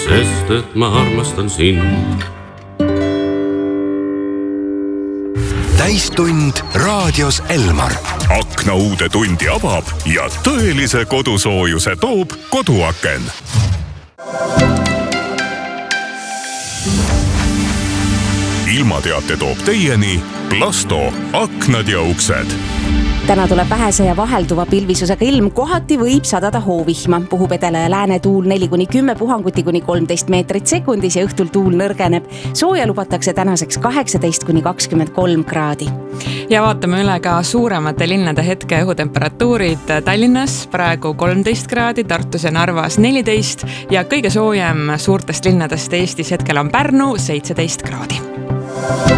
sest et ma armastan sind. Täistund raadios Elmar. Akna uude tundi avab ja tõelise kodusoojuse toob koduaken. Ilmateate toob teieni Plasto aknad ja uksed. Täna tuleb vähese ja vahelduva pilvisusega ilm, kohati võib sadada hoovihma. Puhub edela ja lääne tuul 4-10, puhanguti kuni 13 meetrit sekundis ja õhtul tuul nõrgeneb. Sooja lubatakse tänaseks 18-23 kraadi. Ja vaatame üle ka suuremate linnade hetke õhutemperatuurid. Tallinnas praegu 13 kraadi, Tartus ja Narvas 14 ja kõige soojem suurtest linnadest Eestis hetkel on Pärnu 17 kraadi.